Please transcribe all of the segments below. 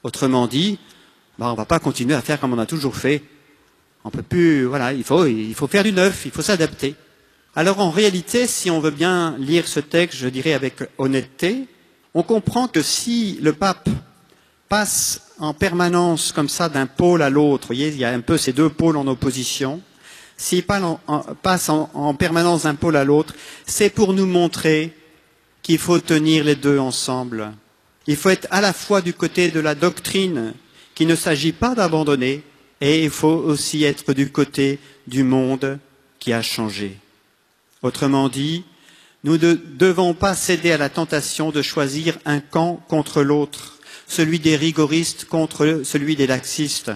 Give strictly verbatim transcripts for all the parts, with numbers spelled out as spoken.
Autrement dit, ben, on ne va pas continuer à faire comme on a toujours fait. On peut plus, voilà, il faut, il faut faire du neuf, il faut s'adapter. Alors en réalité, si on veut bien lire ce texte, je dirais avec honnêteté, on comprend que si le pape passe en permanence comme ça d'un pôle à l'autre, vous voyez, il y a un peu ces deux pôles en opposition, s'il passe en, en permanence d'un pôle à l'autre, c'est pour nous montrer qu'il faut tenir les deux ensemble. Il faut être à la fois du côté de la doctrine, qu'il ne s'agit pas d'abandonner, et il faut aussi être du côté du monde qui a changé. Autrement dit, nous ne devons pas céder à la tentation de choisir un camp contre l'autre, celui des rigoristes contre celui des laxistes.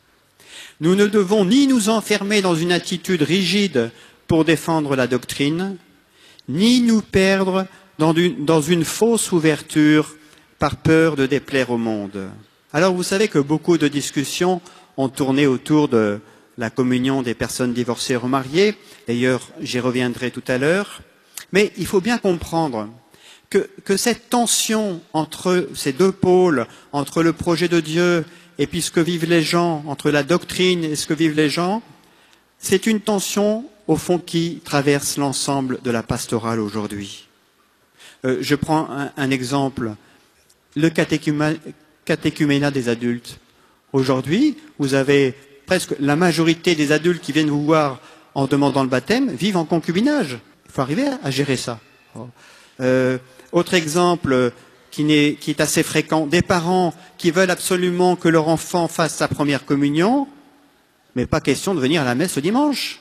Nous ne devons ni nous enfermer dans une attitude rigide pour défendre la doctrine, ni nous perdre dans une, dans une fausse ouverture par peur de déplaire au monde. Alors vous savez que beaucoup de discussions ont tourné autour de la communion des personnes divorcées ou remariées. D'ailleurs, j'y reviendrai tout à l'heure. Mais il faut bien comprendre que, que cette tension entre ces deux pôles, entre le projet de Dieu et puis ce que vivent les gens, entre la doctrine et ce que vivent les gens, c'est une tension, au fond, qui traverse l'ensemble de la pastorale aujourd'hui. Euh, je prends un, un exemple, le catéchuménat des adultes. Aujourd'hui, vous avez presque la majorité des adultes qui viennent vous voir en demandant le baptême vivent en concubinage. Il faut arriver à gérer ça. Euh, autre exemple qui est, qui est assez fréquent, des parents qui veulent absolument que leur enfant fasse sa première communion, mais pas question de venir à la messe le dimanche.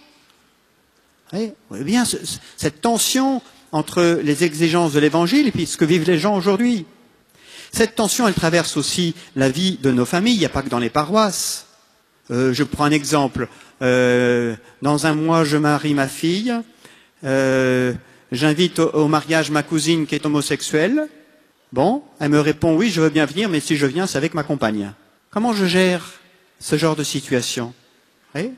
Vous voyez bien cette tension entre les exigences de l'Évangile et puis ce que vivent les gens aujourd'hui. Cette tension, elle traverse aussi la vie de nos familles, il n'y a pas que dans les paroisses. Euh, je prends un exemple. Euh, dans un mois, je marie ma fille. Euh, j'invite au, au mariage ma cousine qui est homosexuelle. Bon, elle me répond, oui, je veux bien venir, mais si je viens, c'est avec ma compagne. Comment je gère ce genre de situation? Oui.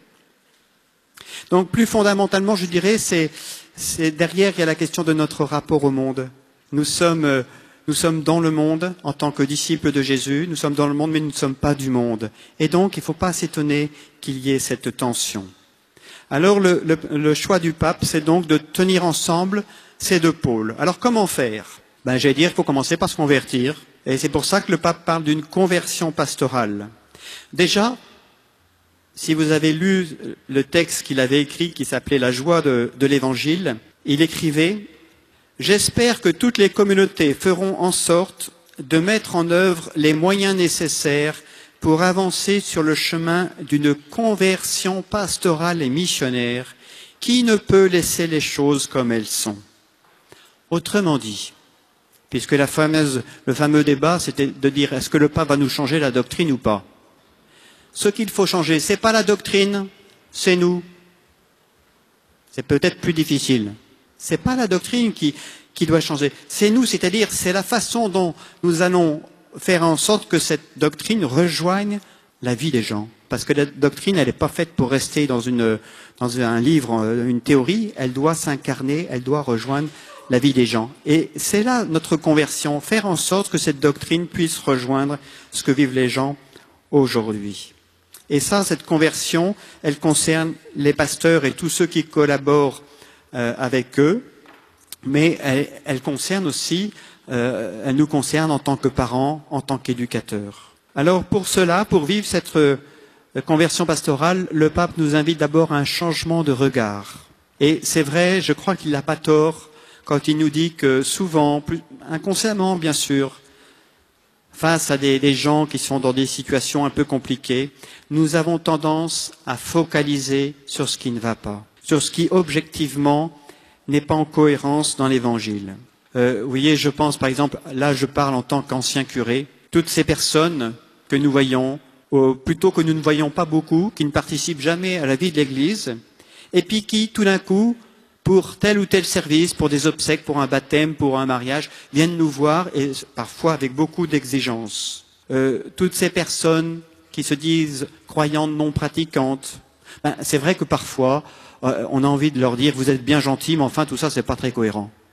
Donc, plus fondamentalement, je dirais, c'est, c'est derrière, il y a la question de notre rapport au monde. Nous sommes... Euh, Nous sommes dans le monde en tant que disciples de Jésus, nous sommes dans le monde mais nous ne sommes pas du monde. Et donc il ne faut pas s'étonner qu'il y ait cette tension. Alors le, le, le choix du pape, c'est donc de tenir ensemble ces deux pôles. Alors comment faire? Ben, j'allais dire qu'il faut commencer par se convertir. Et c'est pour ça que le pape parle d'une conversion pastorale. Déjà, si vous avez lu le texte qu'il avait écrit qui s'appelait La joie de, de l'Évangile, il écrivait « J'espère que toutes les communautés feront en sorte de mettre en œuvre les moyens nécessaires pour avancer sur le chemin d'une conversion pastorale et missionnaire qui ne peut laisser les choses comme elles sont. » Autrement dit, puisque la fameuse, le fameux débat, c'était de dire est-ce que le pape va nous changer la doctrine ou pas? Ce qu'il faut changer, c'est pas la doctrine, c'est nous. C'est peut-être plus difficile. C'est pas la doctrine qui, qui doit changer, c'est nous, c'est-à-dire c'est la façon dont nous allons faire en sorte que cette doctrine rejoigne la vie des gens. Parce que la doctrine, elle n'est pas faite pour rester dans, une, dans un livre, une théorie, elle doit s'incarner, elle doit rejoindre la vie des gens. Et c'est là notre conversion, faire en sorte que cette doctrine puisse rejoindre ce que vivent les gens aujourd'hui. Et ça, cette conversion, elle concerne les pasteurs et tous ceux qui collaborent euh, avec eux, mais elle, elle concerne aussi, euh, elle nous concerne en tant que parents, en tant qu'éducateurs. Alors pour cela, pour vivre cette euh, conversion pastorale, le pape nous invite d'abord à un changement de regard. Et c'est vrai, je crois qu'il n'a pas tort quand il nous dit que souvent, plus, inconsciemment bien sûr, face à des, des gens qui sont dans des situations un peu compliquées, nous avons tendance à focaliser sur ce qui ne va pas, sur ce qui objectivement n'est pas en cohérence dans l'Évangile. Euh, vous voyez, je pense par exemple, là je parle en tant qu'ancien curé, toutes ces personnes que nous voyons, ou plutôt que nous ne voyons pas beaucoup, qui ne participent jamais à la vie de l'Église, et puis qui, tout d'un coup, pour tel ou tel service, pour des obsèques, pour un baptême, pour un mariage, viennent nous voir, et parfois avec beaucoup d'exigences. Euh, toutes ces personnes qui se disent croyantes non pratiquantes, ben, c'est vrai que parfois, euh, on a envie de leur dire, vous êtes bien gentils, mais enfin tout ça, c'est pas très cohérent.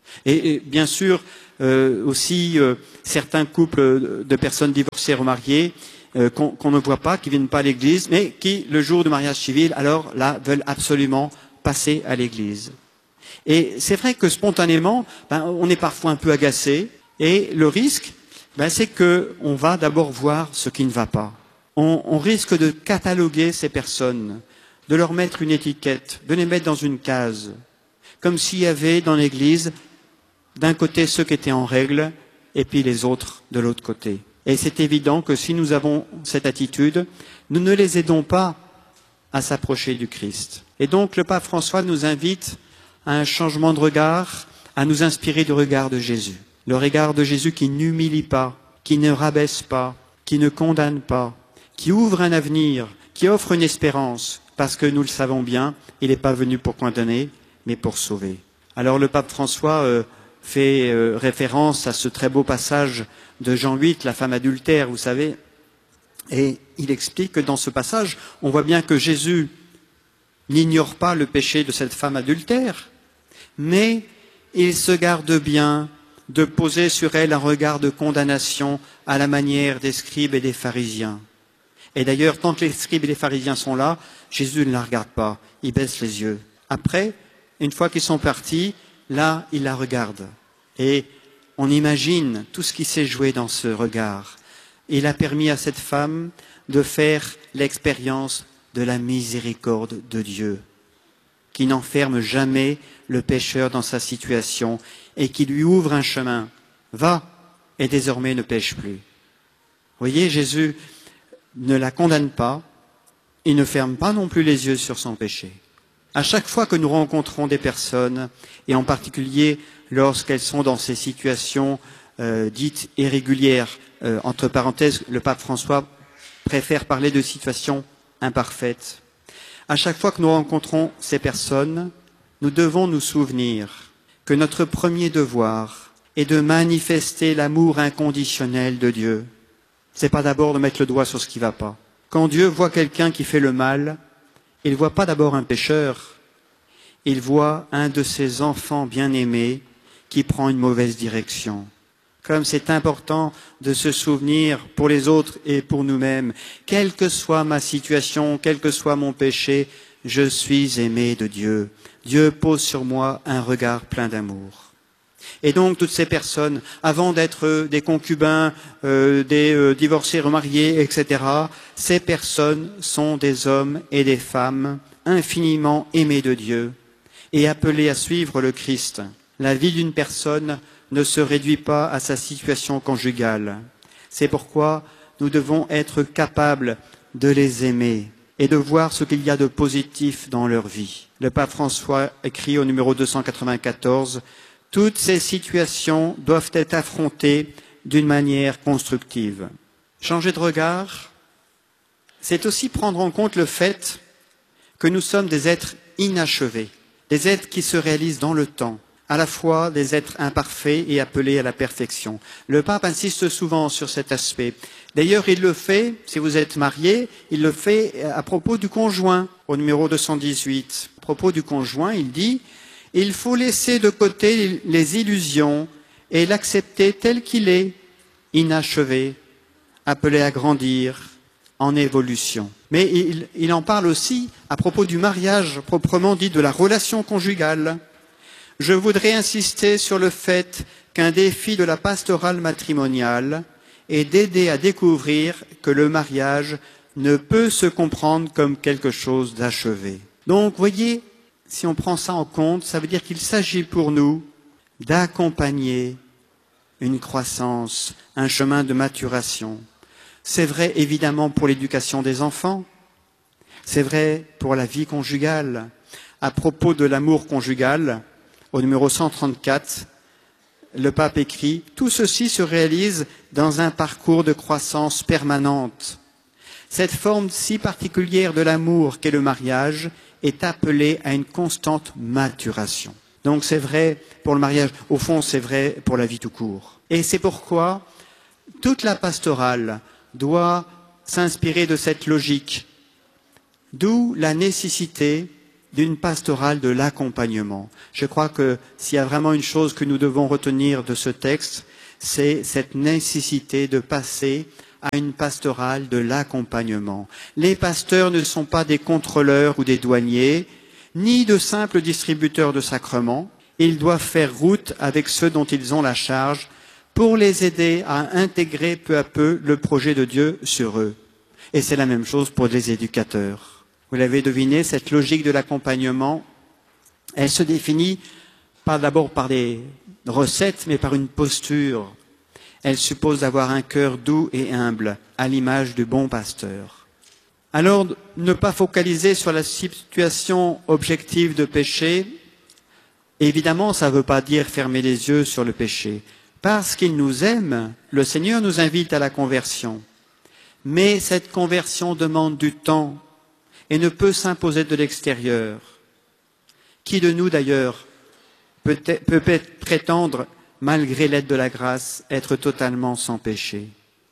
Et, et bien sûr, euh, aussi, euh, certains couples de personnes divorcées remariées euh, qu'on qu'on ne voit pas, qui viennent pas à l'église, mais qui, le jour du mariage civil, alors là, veulent absolument passer à l'église. Et c'est vrai que spontanément, ben, on est parfois un peu agacé, et le risque, ben, c'est qu'on va d'abord voir ce qui ne va pas. On, on risque de cataloguer ces personnes, de leur mettre une étiquette, de les mettre dans une case, comme s'il y avait dans l'église d'un côté ceux qui étaient en règle et puis les autres de l'autre côté. Et c'est évident que si nous avons cette attitude, nous ne les aidons pas à s'approcher du Christ. Et donc le pape François nous invite à un changement de regard, à nous inspirer du regard de Jésus. Le regard de Jésus qui n'humilie pas, qui ne rabaisse pas, qui ne condamne pas, qui ouvre un avenir, qui offre une espérance, parce que nous le savons bien, il n'est pas venu pour condamner, mais pour sauver. Alors le pape François euh, fait euh, référence à ce très beau passage de Jean huit, la femme adultère, vous savez, et il explique que dans ce passage, on voit bien que Jésus n'ignore pas le péché de cette femme adultère, mais il se garde bien de poser sur elle un regard de condamnation à la manière des scribes et des pharisiens. Et d'ailleurs, tant que les scribes et les pharisiens sont là, Jésus ne la regarde pas, il baisse les yeux. Après, une fois qu'ils sont partis, là, il la regarde. Et on imagine tout ce qui s'est joué dans ce regard. Il a permis à cette femme de faire l'expérience de la miséricorde de Dieu, qui n'enferme jamais le pécheur dans sa situation et qui lui ouvre un chemin. Va, et désormais ne pêche plus. Vous voyez, Jésus ne la condamne pas, il ne ferme pas non plus les yeux sur son péché. À chaque fois que nous rencontrons des personnes, et en particulier lorsqu'elles sont dans ces situations euh, dites irrégulières, euh, entre parenthèses, le pape François préfère parler de situations imparfaites. À chaque fois que nous rencontrons ces personnes, nous devons nous souvenir que notre premier devoir est de manifester l'amour inconditionnel de Dieu. C'est pas d'abord de mettre le doigt sur ce qui ne va pas. Quand Dieu voit quelqu'un qui fait le mal, il ne voit pas d'abord un pécheur, il voit un de ses enfants bien-aimés qui prend une mauvaise direction. Comme c'est important de se souvenir pour les autres et pour nous-mêmes, quelle que soit ma situation, quel que soit mon péché, je suis aimé de Dieu. Dieu pose sur moi un regard plein d'amour. Et donc toutes ces personnes, avant d'être des concubins, euh, des euh, divorcés remariés, et cetera, ces personnes sont des hommes et des femmes infiniment aimés de Dieu et appelés à suivre le Christ. La vie d'une personne ne se réduit pas à sa situation conjugale. C'est pourquoi nous devons être capables de les aimer et de voir ce qu'il y a de positif dans leur vie. Le pape François écrit au numéro deux cent quatre-vingt-quatorze « Toutes ces situations doivent être affrontées d'une manière constructive. » Changer de regard, c'est aussi prendre en compte le fait que nous sommes des êtres inachevés, des êtres qui se réalisent dans le temps, à la fois des êtres imparfaits et appelés à la perfection. Le pape insiste souvent sur cet aspect. D'ailleurs, il le fait, si vous êtes marié, il le fait à propos du conjoint, au numéro deux cent dix-huit. À propos du conjoint, il dit « Il faut laisser de côté les illusions et l'accepter tel qu'il est, inachevé, appelé à grandir, en évolution. » Mais il, il en parle aussi à propos du mariage, proprement dit de la relation conjugale. Je voudrais insister sur le fait qu'un défi de la pastorale matrimoniale est d'aider à découvrir que le mariage ne peut se comprendre comme quelque chose d'achevé. Donc, voyez, si on prend ça en compte, ça veut dire qu'il s'agit pour nous d'accompagner une croissance, un chemin de maturation. C'est vrai évidemment pour l'éducation des enfants, c'est vrai pour la vie conjugale. À propos de l'amour conjugal, au numéro cent trente-quatre, le pape écrit « Tout ceci se réalise dans un parcours de croissance permanente. Cette forme si particulière de l'amour qu'est le mariage est appelée à une constante maturation. » Donc c'est vrai pour le mariage, au fond c'est vrai pour la vie tout court. Et c'est pourquoi toute la pastorale doit s'inspirer de cette logique, d'où la nécessité d'une pastorale de l'accompagnement. Je crois que s'il y a vraiment une chose que nous devons retenir de ce texte, c'est cette nécessité de passer à une pastorale de l'accompagnement. Les pasteurs ne sont pas des contrôleurs ou des douaniers, ni de simples distributeurs de sacrements. Ils doivent faire route avec ceux dont ils ont la charge pour les aider à intégrer peu à peu le projet de Dieu sur eux. Et c'est la même chose pour les éducateurs. Vous l'avez deviné, cette logique de l'accompagnement, elle se définit pas d'abord par des recettes, mais par une posture. Elle suppose d'avoir un cœur doux et humble, à l'image du bon pasteur. Alors, ne pas focaliser sur la situation objective de péché, évidemment, ça ne veut pas dire fermer les yeux sur le péché. Parce qu'il nous aime, le Seigneur nous invite à la conversion. Mais cette conversion demande du temps et ne peut s'imposer de l'extérieur. Qui de nous, d'ailleurs, peut, peut prétendre, malgré l'aide de la grâce, être totalement sans péché?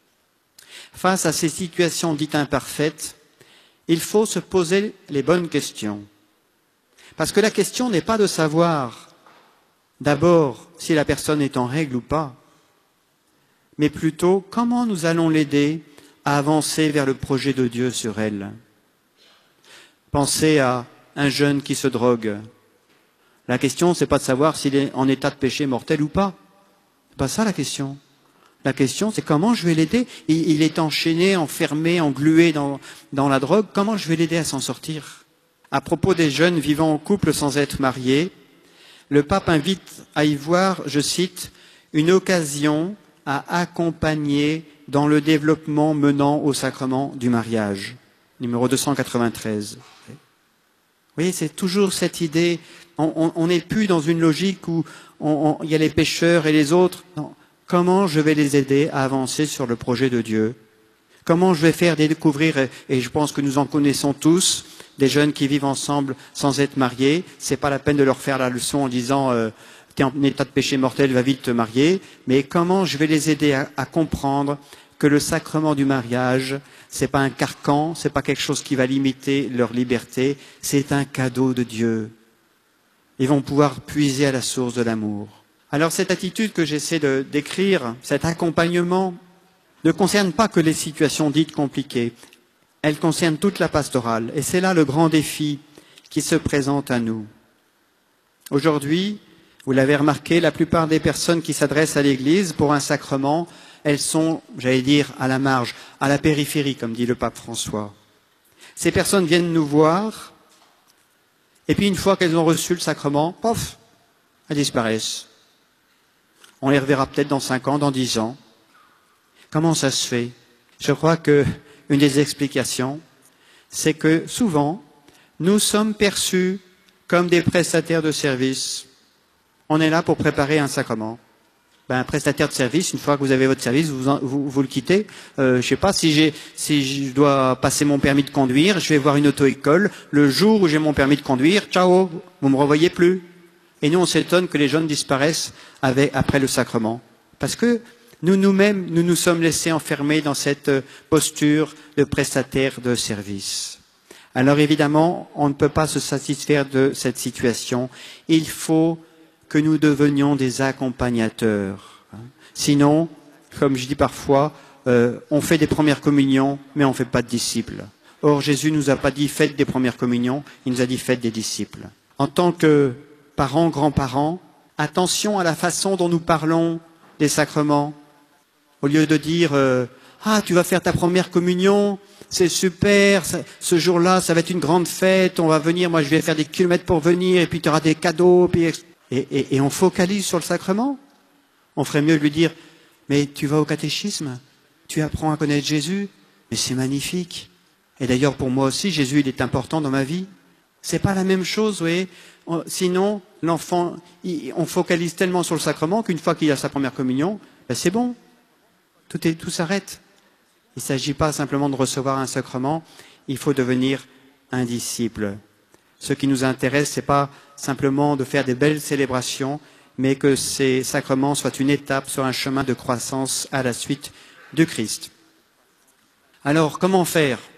Face à ces situations dites imparfaites, il faut se poser les bonnes questions. Parce que la question n'est pas de savoir d'abord si la personne est en règle ou pas, mais plutôt comment nous allons l'aider à avancer vers le projet de Dieu sur elle. Pensez à un jeune qui se drogue. La question, c'est pas de savoir s'il est en état de péché mortel ou pas. C'est pas ça la question. La question, c'est comment je vais l'aider. Il, il est enchaîné, enfermé, englué dans, dans la drogue. Comment je vais l'aider à s'en sortir? À propos des jeunes vivant en couple sans être mariés, le pape invite à y voir, je cite, une occasion à accompagner dans le développement menant au sacrement du mariage. Numéro deux cent quatre-vingt-treize. Vous voyez, c'est toujours cette idée, on n'est plus dans une logique où on, on, il y a les pécheurs et les autres. Non. Comment je vais les aider à avancer sur le projet de Dieu? Comment je vais faire découvrir, et je pense que nous en connaissons tous, des jeunes qui vivent ensemble sans être mariés. C'est pas la peine de leur faire la leçon en disant euh, t'es en état de péché mortel, va vite te marier. Mais comment je vais les aider à, à comprendre que le sacrement du mariage, c'est pas un carcan, c'est pas quelque chose qui va limiter leur liberté, c'est un cadeau de Dieu. Ils vont pouvoir puiser à la source de l'amour. Alors cette attitude que j'essaie de décrire, cet accompagnement, ne concerne pas que les situations dites compliquées. Elle concerne toute la pastorale. Et c'est là le grand défi qui se présente à nous. Aujourd'hui, vous l'avez remarqué, la plupart des personnes qui s'adressent à l'Église pour un sacrement, elles sont, j'allais dire, à la marge, à la périphérie, comme dit le pape François. Ces personnes viennent nous voir, et puis une fois qu'elles ont reçu le sacrement, pof, elles disparaissent. On les reverra peut-être dans cinq ans, dans dix ans. Comment ça se fait? Je crois que une des explications, c'est que souvent, nous sommes perçus comme des prestataires de service. On est là pour préparer un sacrement. Ben, un prestataire de service, une fois que vous avez votre service, vous, vous, vous le quittez. Euh, je ne sais pas si, j'ai, si je dois passer mon permis de conduire, je vais voir une auto-école. Le jour où j'ai mon permis de conduire, ciao, vous ne me revoyez plus. Et nous, on s'étonne que les jeunes disparaissent avec, après le sacrement. Parce que nous, nous-mêmes, nous nous sommes laissés enfermer dans cette posture de prestataire de service. Alors évidemment, on ne peut pas se satisfaire de cette situation. Il faut que nous devenions des accompagnateurs. Sinon, comme je dis parfois, euh, on fait des premières communions, mais on ne fait pas de disciples. Or, Jésus nous a pas dit faites des premières communions, il nous a dit faites des disciples. En tant que parents, grands-parents, attention à la façon dont nous parlons des sacrements. Au lieu de dire euh, ah, tu vas faire ta première communion, c'est super, ça, ce jour-là, ça va être une grande fête, on va venir, moi je vais faire des kilomètres pour venir, et puis tu auras des cadeaux, puis... Et, et, et on focalise sur le sacrement. On ferait mieux de lui dire, mais tu vas au catéchisme, tu apprends à connaître Jésus, mais c'est magnifique. Et d'ailleurs, pour moi aussi, Jésus, il est important dans ma vie. C'est pas la même chose, vous voyez. Sinon, l'enfant, il, on focalise tellement sur le sacrement qu'une fois qu'il a sa première communion, ben c'est bon. Tout, est, tout s'arrête. Il ne s'agit pas simplement de recevoir un sacrement, il faut devenir un disciple. Ce qui nous intéresse, ce n'est pas simplement de faire des belles célébrations, mais que ces sacrements soient une étape sur un chemin de croissance à la suite du Christ. Alors, comment faire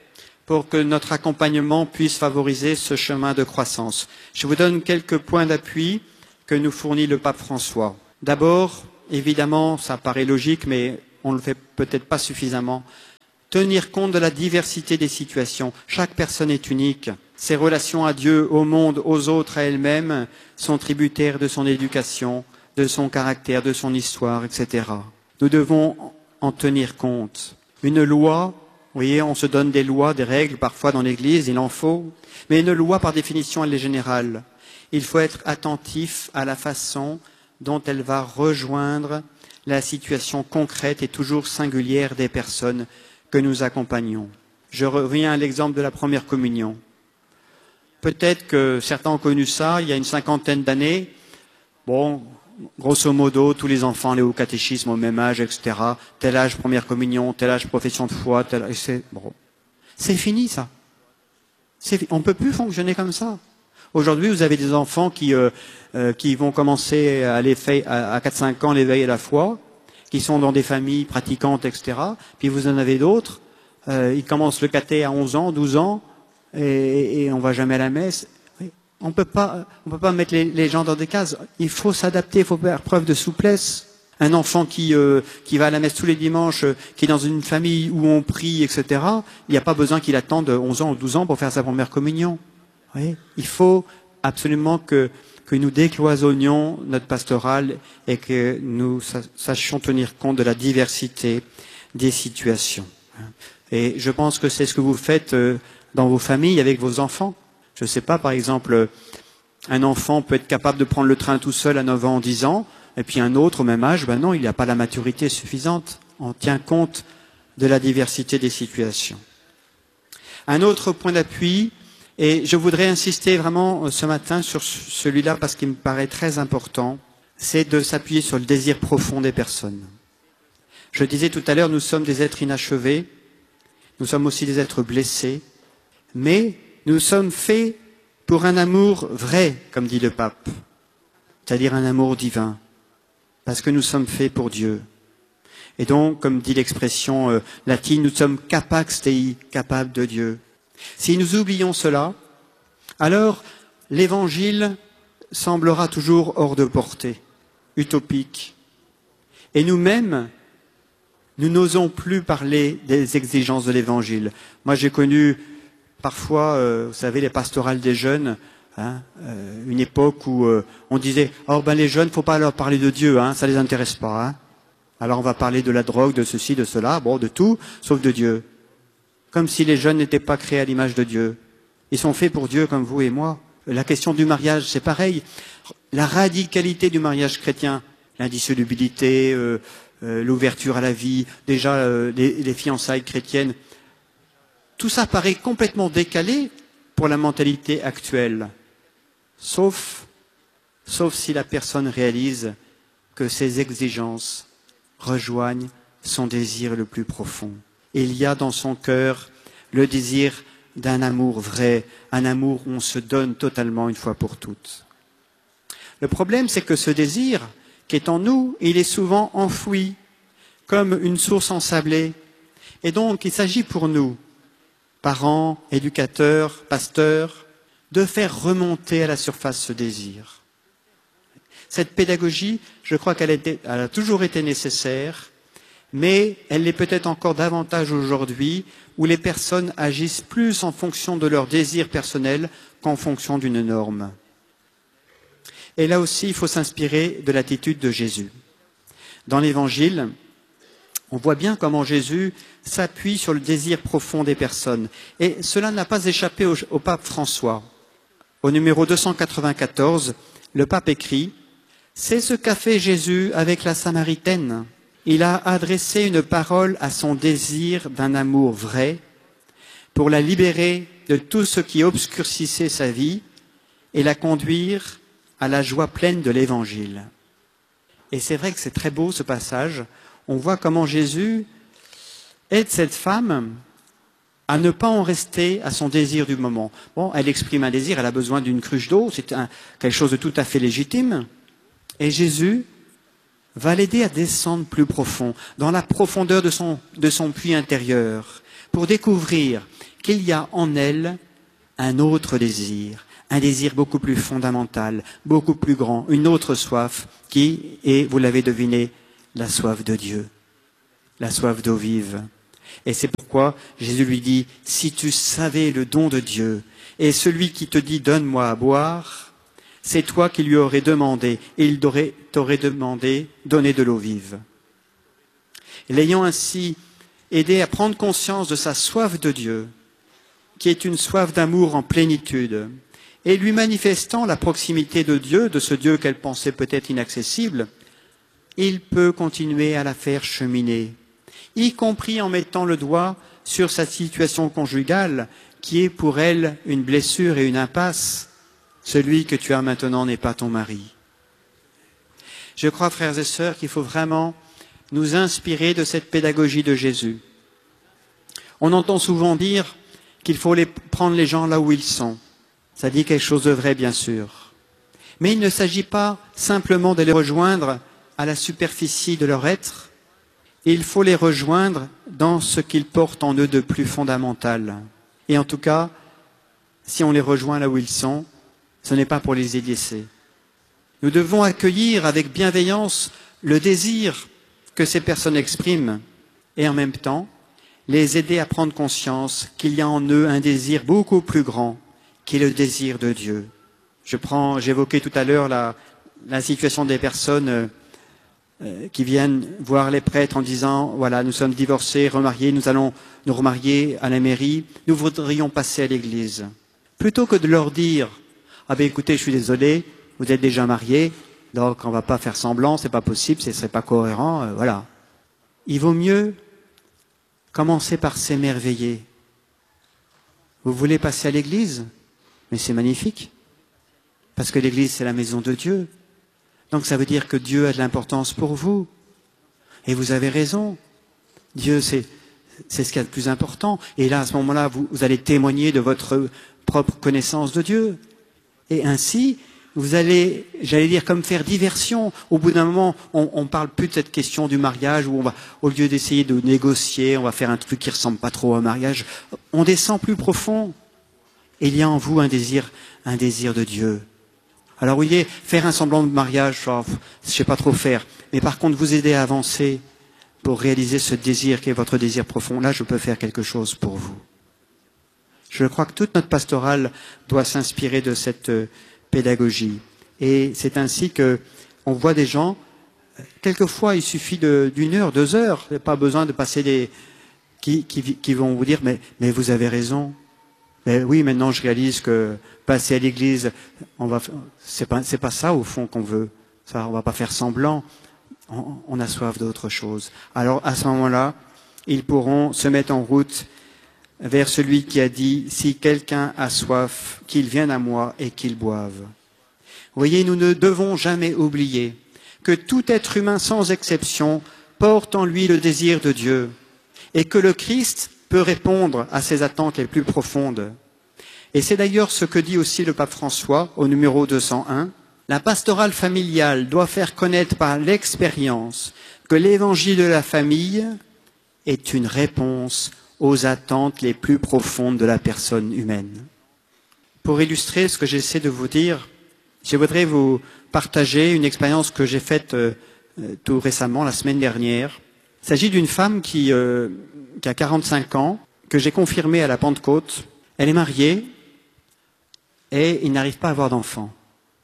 pour que notre accompagnement puisse favoriser ce chemin de croissance. Je vous donne quelques points d'appui que nous fournit le pape François. D'abord, évidemment, ça paraît logique, mais on ne le fait peut-être pas suffisamment. Tenir compte de la diversité des situations. Chaque personne est unique. Ses relations à Dieu, au monde, aux autres, à elle-même, sont tributaires de son éducation, de son caractère, de son histoire, et cetera. Nous devons en tenir compte. Une loi, vous voyez, on se donne des lois, des règles, parfois dans l'Église, il en faut. Mais une loi, par définition, elle est générale. Il faut être attentif à la façon dont elle va rejoindre la situation concrète et toujours singulière des personnes que nous accompagnons. Je reviens à l'exemple de la première communion. Peut-être que certains ont connu ça il y a une cinquantaine d'années. Bon, grosso modo, tous les enfants allaient au catéchisme au même âge, et cetera. Tel âge première communion, tel âge profession de foi, tel âge... C'est bon. C'est fini, ça. C'est... On ne peut plus fonctionner comme ça. Aujourd'hui, vous avez des enfants qui, euh, euh, qui vont commencer à, les fa... à quatre cinq ans l'éveil à la foi, qui sont dans des familles pratiquantes, et cetera. Puis vous en avez d'autres, euh, ils commencent le caté à onze ans, douze ans, et, et on va jamais à la messe. On peut pas, on peut pas mettre les, les gens dans des cases. Il faut s'adapter, il faut faire preuve de souplesse. Un enfant qui, euh, qui va à la messe tous les dimanches, euh, qui est dans une famille où on prie, et cetera, il n'y a pas besoin qu'il attende onze ans ou douze ans pour faire sa première communion. Oui. Il faut absolument que que nous décloisonnions notre pastorale et que nous sachions tenir compte de la diversité des situations. Et je pense que c'est ce que vous faites dans vos familles avec vos enfants. Je ne sais pas, par exemple, un enfant peut être capable de prendre le train tout seul à neuf ans, dix ans, et puis un autre au même âge, ben non, il n'a pas la maturité suffisante. On tient compte de la diversité des situations. Un autre point d'appui, et je voudrais insister vraiment ce matin sur celui-là parce qu'il me paraît très important, c'est de s'appuyer sur le désir profond des personnes. Je disais tout à l'heure, nous sommes des êtres inachevés, nous sommes aussi des êtres blessés, mais nous sommes faits pour un amour vrai, comme dit le pape, c'est-à-dire un amour divin, parce que nous sommes faits pour Dieu. Et donc, comme dit l'expression euh, latine, nous sommes capax Dei, capables de Dieu. Si nous oublions cela, alors l'évangile semblera toujours hors de portée, utopique. Et nous-mêmes, nous n'osons plus parler des exigences de l'évangile. Moi, j'ai connu parfois, euh, vous savez, les pastorales des jeunes, hein, euh, une époque où euh, on disait « Oh ben les jeunes, faut pas leur parler de Dieu, hein, ça les intéresse pas. Hein. Alors on va parler de la drogue, de ceci, de cela, bon, de tout, sauf de Dieu. » Comme si les jeunes n'étaient pas créés à l'image de Dieu. Ils sont faits pour Dieu comme vous et moi. La question du mariage, c'est pareil. La radicalité du mariage chrétien, l'indissolubilité, euh, euh, l'ouverture à la vie, déjà euh, les, les fiançailles chrétiennes, tout ça paraît complètement décalé pour la mentalité actuelle. Sauf, sauf si la personne réalise que ses exigences rejoignent son désir le plus profond. Il y a dans son cœur le désir d'un amour vrai, un amour où on se donne totalement une fois pour toutes. Le problème, c'est que ce désir qui est en nous, il est souvent enfoui comme une source ensablée. Et donc, il s'agit pour nous, parents, éducateurs, pasteurs, de faire remonter à la surface ce désir. Cette pédagogie, je crois qu'elle elle a toujours été nécessaire, mais elle l'est peut-être encore davantage aujourd'hui, où les personnes agissent plus en fonction de leurs désirs personnels qu'en fonction d'une norme. Et là aussi, il faut s'inspirer de l'attitude de Jésus. Dans l'Évangile, on voit bien comment Jésus s'appuie sur le désir profond des personnes. Et cela n'a pas échappé au, au pape François. Au numéro deux cent quatre-vingt-quatorze, le pape écrit « C'est ce qu'a fait Jésus avec la Samaritaine. Il a adressé une parole à son désir d'un amour vrai pour la libérer de tout ce qui obscurcissait sa vie et la conduire à la joie pleine de l'Évangile. » Et c'est vrai que c'est très beau ce passage. On voit comment Jésus aide cette femme à ne pas en rester à son désir du moment. Bon, elle exprime un désir, elle a besoin d'une cruche d'eau, c'est un, quelque chose de tout à fait légitime. Et Jésus va l'aider à descendre plus profond, dans la profondeur de son, de son puits intérieur, pour découvrir qu'il y a en elle un autre désir, un désir beaucoup plus fondamental, beaucoup plus grand, une autre soif qui est, vous l'avez deviné, la soif de Dieu, la soif d'eau vive. Et c'est pourquoi Jésus lui dit, si tu savais le don de Dieu, et celui qui te dit donne-moi à boire, c'est toi qui lui aurais demandé, et il t'aurait demandé, donner de l'eau vive. Et l'ayant ainsi aidé à prendre conscience de sa soif de Dieu, qui est une soif d'amour en plénitude, et lui manifestant la proximité de Dieu, de ce Dieu qu'elle pensait peut-être inaccessible, il peut continuer à la faire cheminer, y compris en mettant le doigt sur sa situation conjugale, qui est pour elle une blessure et une impasse. Celui que tu as maintenant n'est pas ton mari. Je crois, frères et sœurs, qu'il faut vraiment nous inspirer de cette pédagogie de Jésus. On entend souvent dire qu'il faut les, prendre les gens là où ils sont. Ça dit quelque chose de vrai, bien sûr. Mais il ne s'agit pas simplement de les rejoindre à la superficie de leur être. Il faut les rejoindre dans ce qu'ils portent en eux de plus fondamental. Et en tout cas, si on les rejoint là où ils sont, ce n'est pas pour les édifier. Nous devons accueillir avec bienveillance le désir que ces personnes expriment et en même temps les aider à prendre conscience qu'il y a en eux un désir beaucoup plus grand qui est le désir de Dieu. Je prends, j'évoquais tout à l'heure la, la situation des personnes euh, qui viennent voir les prêtres en disant voilà, nous sommes divorcés, remariés, nous allons nous remarier à la mairie, nous voudrions passer à l'église. Plutôt que de leur dire ah ben écoutez, je suis désolé, vous êtes déjà mariés, donc on ne va pas faire semblant, c'est pas possible, ce ne serait pas cohérent, euh, voilà. Il vaut mieux commencer par s'émerveiller. Vous voulez passer à l'église? Mais c'est magnifique, parce que l'église c'est la maison de Dieu. Donc ça veut dire que Dieu a de l'importance pour vous. Et vous avez raison. Dieu c'est, c'est ce qu'il y a de plus important. Et là, à ce moment-là, vous, vous allez témoigner de votre propre connaissance de Dieu. Et ainsi, vous allez, j'allais dire, comme faire diversion. Au bout d'un moment, on ne parle plus de cette question du mariage où on va, au lieu d'essayer de négocier, on va faire un truc qui ressemble pas trop au mariage. On descend plus profond. Et il y a en vous un désir, un désir de Dieu. Alors, vous voyez, faire un semblant de mariage, oh, je ne sais pas trop faire. Mais par contre, vous aider à avancer pour réaliser ce désir qui est votre désir profond. Là, je peux faire quelque chose pour vous. Je crois que toute notre pastorale doit s'inspirer de cette pédagogie. Et c'est ainsi que on voit des gens, quelquefois il suffit de, d'une heure, deux heures, il n'y a pas besoin de passer des... Qui, qui, qui vont vous dire, mais, mais vous avez raison. Mais oui, maintenant je réalise que passer à l'église, on va, c'est pas, c'est pas ça au fond qu'on veut. Ça, on va pas faire semblant. On, on a soif d'autre chose. Alors à ce moment-là, ils pourront se mettre en route vers celui qui a dit, si quelqu'un a soif, qu'il vienne à moi et qu'il boive. Vous voyez, nous ne devons jamais oublier que tout être humain sans exception porte en lui le désir de Dieu et que le Christ peut répondre à ses attentes les plus profondes. Et c'est d'ailleurs ce que dit aussi le pape François au numéro deux cent un. La pastorale familiale doit faire connaître par l'expérience que l'évangile de la famille est une réponse aux attentes les plus profondes de la personne humaine. Pour illustrer ce que j'essaie de vous dire, je voudrais vous partager une expérience que j'ai faite euh, tout récemment, la semaine dernière. Il s'agit d'une femme qui, euh, qui a quarante-cinq ans, que j'ai confirmée à la Pentecôte. Elle est mariée et il n'arrive pas à avoir d'enfant.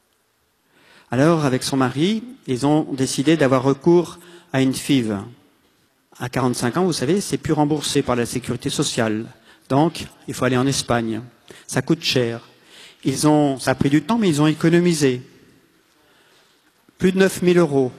Alors, avec son mari, ils ont décidé d'avoir recours à une F I V. À quarante-cinq ans, vous savez, c'est plus remboursé par la sécurité sociale. Donc, il faut aller en Espagne. Ça coûte cher. Ils ont, ça a pris du temps, mais ils ont économisé. Plus de neuf mille euros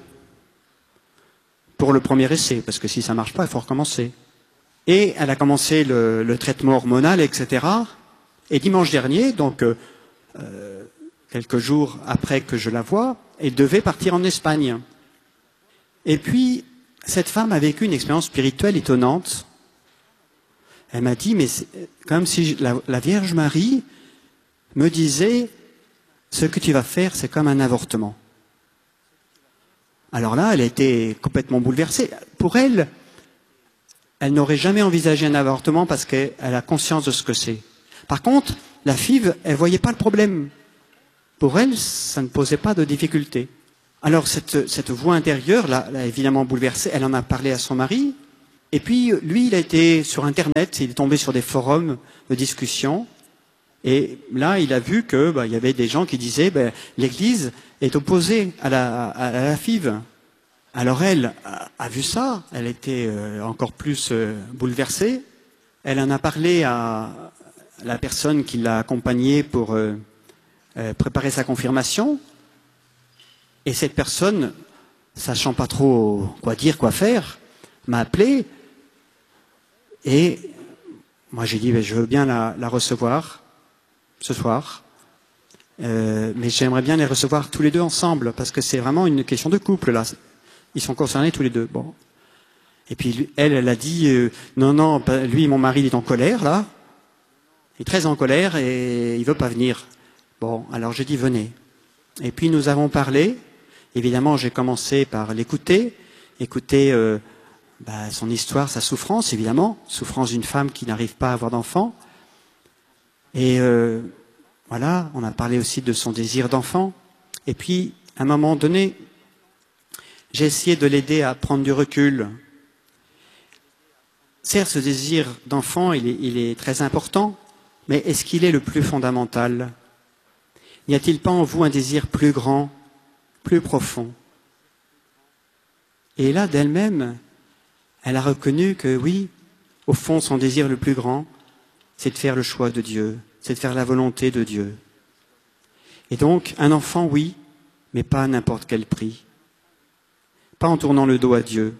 pour le premier essai, parce que si ça ne marche pas, il faut recommencer. Et elle a commencé le, le traitement hormonal, et cetera. Et dimanche dernier, donc euh, euh, quelques jours après que je la vois, elle devait partir en Espagne. Et puis, cette femme a vécu une expérience spirituelle étonnante. Elle m'a dit, mais c'est comme si la, la Vierge Marie me disait, ce que tu vas faire, c'est comme un avortement. Alors là, elle était complètement bouleversée. Pour elle, elle n'aurait jamais envisagé un avortement parce qu'elle a conscience de ce que c'est. Par contre, la F I V, elle voyait pas le problème. Pour elle, ça ne posait pas de difficulté. Alors cette, cette voix intérieure l'a, l'a évidemment bouleversée. Elle en a parlé à son mari. Et puis lui, il a été sur Internet, il est tombé sur des forums de discussion. Et là, il a vu que bah, il y avait des gens qui disaient bah, l'Église est opposée à la, à, à la F I V. Alors elle a, a vu ça. Elle était euh, encore plus euh, bouleversée. Elle en a parlé à la personne qui l'a accompagnée pour euh, euh, préparer sa confirmation. Et cette personne, sachant pas trop quoi dire, quoi faire, m'a appelé. Et moi, j'ai dit, ben, je veux bien la, la recevoir ce soir. Euh, mais j'aimerais bien les recevoir tous les deux ensemble, parce que c'est vraiment une question de couple, là. Ils sont concernés tous les deux. Bon. Et puis, elle, elle a dit, euh, non, non, lui, mon mari, il est en colère, là. Il est très en colère et il veut pas venir. Bon, alors j'ai dit, venez. Et puis, nous avons parlé. Évidemment, j'ai commencé par l'écouter, écouter euh, bah, son histoire, sa souffrance, évidemment, souffrance d'une femme qui n'arrive pas à avoir d'enfant. Et euh, voilà, on a parlé aussi de son désir d'enfant. Et puis, à un moment donné, j'ai essayé de l'aider à prendre du recul. Certes, ce désir d'enfant, il est, il est très important, mais est-ce qu'il est le plus fondamental? N'y a-t-il pas en vous un désir plus grand, plus profond? Et là, d'elle-même, elle a reconnu que oui, au fond, son désir le plus grand, c'est de faire le choix de Dieu, c'est de faire la volonté de Dieu. Et donc, un enfant, oui, mais pas à n'importe quel prix. Pas en tournant le dos à Dieu.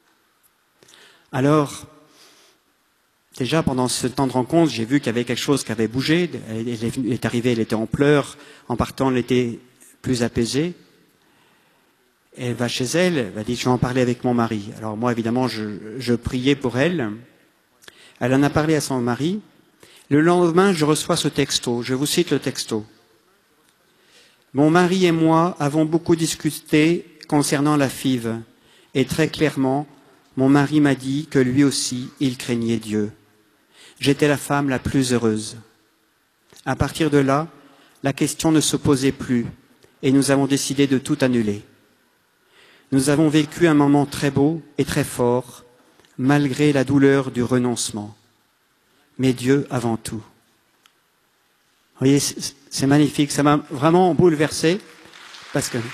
Alors, déjà, pendant ce temps de rencontre, j'ai vu qu'il y avait quelque chose qui avait bougé. Elle est arrivée, elle était en pleurs. En partant, elle était plus apaisée. Elle va chez elle, elle va dire, je vais en parler avec mon mari. Alors moi, évidemment, je, je priais pour elle. Elle en a parlé à son mari. Le lendemain, je reçois ce texto. Je vous cite le texto. Mon mari et moi avons beaucoup discuté concernant la F I V. Et très clairement, mon mari m'a dit que lui aussi, il craignait Dieu. J'étais la femme la plus heureuse. À partir de là, la question ne se posait plus et nous avons décidé de tout annuler. Nous avons vécu un moment très beau et très fort, malgré la douleur du renoncement. Mais Dieu avant tout. Vous voyez, c'est magnifique, ça m'a vraiment bouleversé, parce que...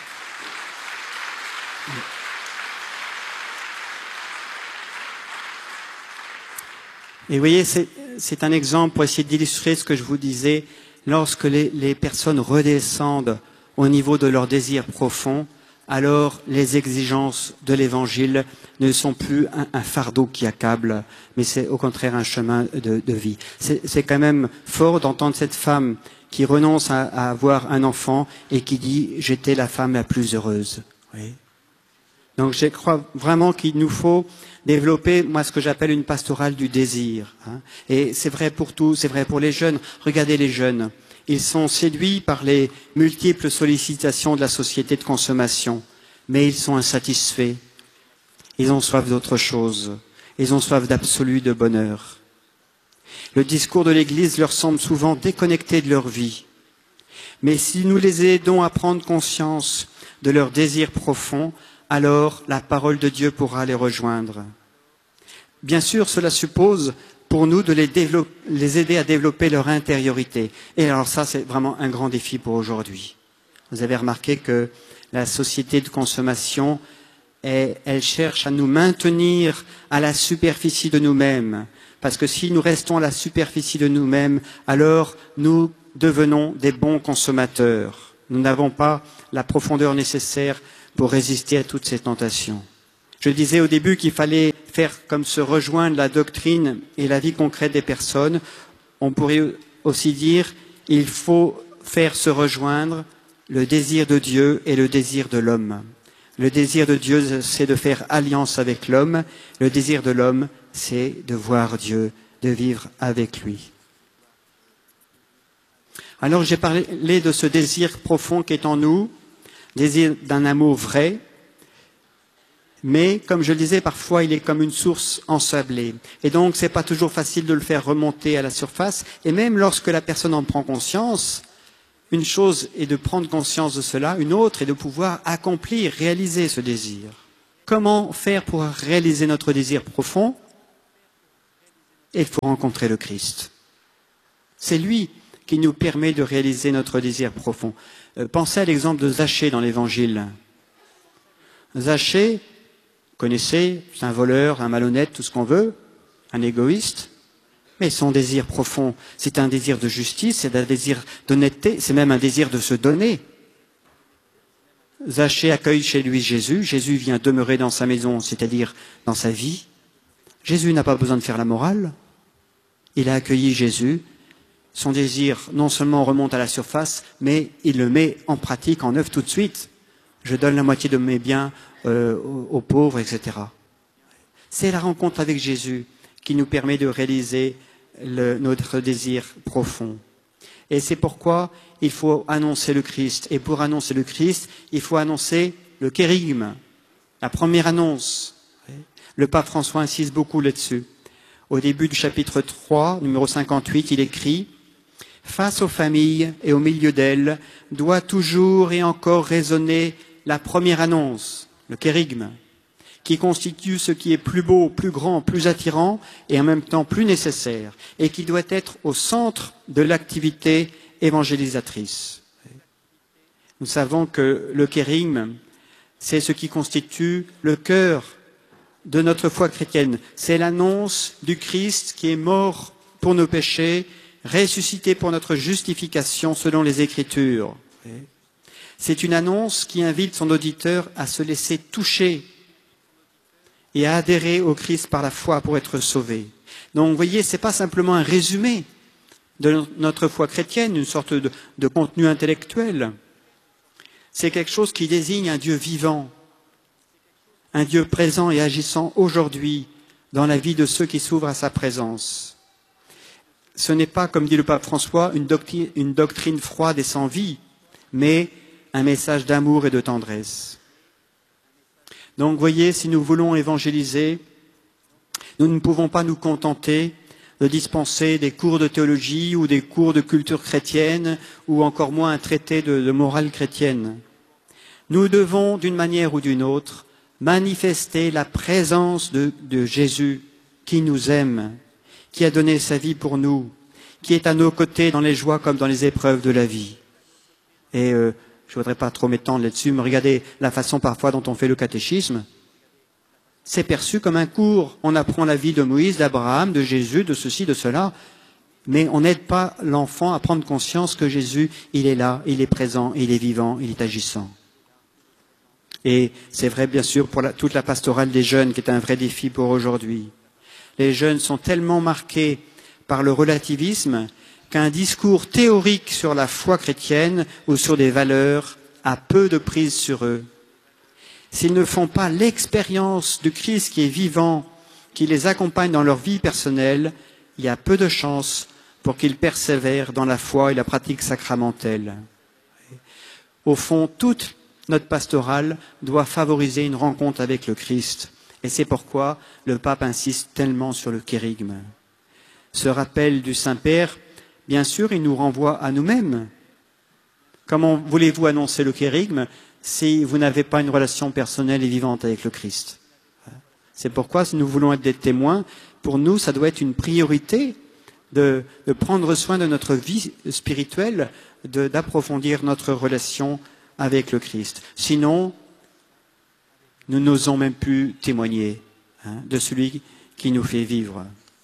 Et vous voyez, c'est, c'est un exemple pour essayer d'illustrer ce que je vous disais, lorsque les, les personnes redescendent au niveau de leur désir profond, alors les exigences de l'Évangile ne sont plus un, un fardeau qui accable, mais c'est au contraire un chemin de, de vie. C'est, c'est quand même fort d'entendre cette femme qui renonce à, à avoir un enfant et qui dit « j'étais la femme la plus heureuse ». Oui. Donc je crois vraiment qu'il nous faut développer, moi, ce que j'appelle une pastorale du désir. Hein. Et c'est vrai pour tous, c'est vrai pour les jeunes. Regardez les jeunes. Ils sont séduits par les multiples sollicitations de la société de consommation, mais ils sont insatisfaits. Ils ont soif d'autre chose. Ils ont soif d'absolu de bonheur. Le discours de l'Église leur semble souvent déconnecté de leur vie. Mais si nous les aidons à prendre conscience de leurs désirs profonds, alors la parole de Dieu pourra les rejoindre. Bien sûr, cela suppose pour nous de les, développer, les aider à développer leur intériorité. Et alors ça, c'est vraiment un grand défi pour aujourd'hui. Vous avez remarqué que la société de consommation, elle, elle cherche à nous maintenir à la superficie de nous-mêmes. Parce que si nous restons à la superficie de nous-mêmes, alors nous devenons des bons consommateurs. Nous n'avons pas la profondeur nécessaire pour résister à toutes ces tentations. Je disais au début qu'il fallait faire comme se rejoindre la doctrine et la vie concrète des personnes. On pourrait aussi dire il faut faire se rejoindre le désir de Dieu et le désir de l'homme. Le désir de Dieu, c'est de faire alliance avec l'homme. Le désir de l'homme, c'est de voir Dieu, de vivre avec lui. Alors j'ai parlé de ce désir profond qui est en nous, désir d'un amour vrai. Mais, comme je le disais, parfois il est comme une source ensablée. Et donc, c'est pas toujours facile de le faire remonter à la surface. Et même lorsque la personne en prend conscience, une chose est de prendre conscience de cela, une autre est de pouvoir accomplir, réaliser ce désir. Comment faire pour réaliser notre désir profond? Il faut rencontrer le Christ. C'est lui qui nous permet de réaliser notre désir profond. Euh, pensez à l'exemple de Zachée dans l'Évangile. Zachée, vous connaissez, c'est un voleur, un malhonnête, tout ce qu'on veut, un égoïste. Mais son désir profond, c'est un désir de justice, c'est un désir d'honnêteté, c'est même un désir de se donner. Zachée accueille chez lui Jésus, Jésus vient demeurer dans sa maison, c'est-à-dire dans sa vie. Jésus n'a pas besoin de faire la morale. Il a accueilli Jésus. Son désir non seulement remonte à la surface, mais il le met en pratique, en œuvre tout de suite. Je donne la moitié de mes biens euh, aux pauvres, et cetera. C'est la rencontre avec Jésus qui nous permet de réaliser le, notre désir profond. Et c'est pourquoi il faut annoncer le Christ. Et pour annoncer le Christ, il faut annoncer le kérygme, la première annonce. Le pape François insiste beaucoup là-dessus. Au début du chapitre trois, numéro cinquante-huit, il écrit « Face aux familles et au milieu d'elles, doit toujours et encore résonner la première annonce, le kérygme, qui constitue ce qui est plus beau, plus grand, plus attirant et en même temps plus nécessaire, et qui doit être au centre de l'activité évangélisatrice. » Nous savons que le kérygme, c'est ce qui constitue le cœur de notre foi chrétienne. C'est l'annonce du Christ qui est mort pour nos péchés, ressuscité pour notre justification selon les Écritures. C'est une annonce qui invite son auditeur à se laisser toucher et à adhérer au Christ par la foi pour être sauvé. Donc, vous voyez, ce n'est pas simplement un résumé de notre foi chrétienne, une sorte de, de contenu intellectuel. C'est quelque chose qui désigne un Dieu vivant, un Dieu présent et agissant aujourd'hui dans la vie de ceux qui s'ouvrent à sa présence. Ce n'est pas, comme dit le pape François, une doctrine, une doctrine froide et sans vie, mais un message d'amour et de tendresse. Donc, vous voyez, si nous voulons évangéliser, nous ne pouvons pas nous contenter de dispenser des cours de théologie ou des cours de culture chrétienne ou encore moins un traité de, de morale chrétienne. Nous devons, d'une manière ou d'une autre, manifester la présence de, de Jésus qui nous aime, qui a donné sa vie pour nous, qui est à nos côtés dans les joies comme dans les épreuves de la vie. Et euh, je ne voudrais pas trop m'étendre là-dessus, mais regardez la façon parfois dont on fait le catéchisme. C'est perçu comme un cours. On apprend la vie de Moïse, d'Abraham, de Jésus, de ceci, de cela, mais on n'aide pas l'enfant à prendre conscience que Jésus, il est là, il est présent, il est vivant, il est agissant. Et c'est vrai, bien sûr, pour la, toute la pastorale des jeunes, qui est un vrai défi pour aujourd'hui. Les jeunes sont tellement marqués par le relativisme qu'un discours théorique sur la foi chrétienne ou sur des valeurs a peu de prise sur eux. S'ils ne font pas l'expérience du Christ qui est vivant, qui les accompagne dans leur vie personnelle, il y a peu de chances pour qu'ils persévèrent dans la foi et la pratique sacramentelle. Au fond, toute notre pastorale doit favoriser une rencontre avec le Christ. Et c'est pourquoi le pape insiste tellement sur le kérygme. Ce rappel du Saint-Père, bien sûr, il nous renvoie à nous-mêmes. Comment voulez-vous annoncer le kérygme si vous n'avez pas une relation personnelle et vivante avec le Christ? C'est pourquoi, si nous voulons être des témoins, pour nous, ça doit être une priorité de, de prendre soin de notre vie spirituelle, de, d'approfondir notre relation avec le Christ. Sinon, nous n'osons même plus témoigner hein, de celui qui nous fait vivre.